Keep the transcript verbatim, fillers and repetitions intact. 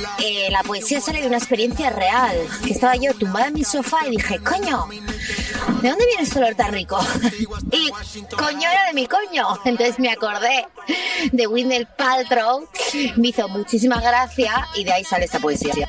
eh, la poesía sale de una experiencia real, que estaba yo tumbada en mi sofá y dije, coño, ¿de dónde viene este olor tan rico? Y coño era de mi coño. Entonces me acordé de Gwyneth Paltrow, me hizo muchísima gracia y de ahí sale esta poesía.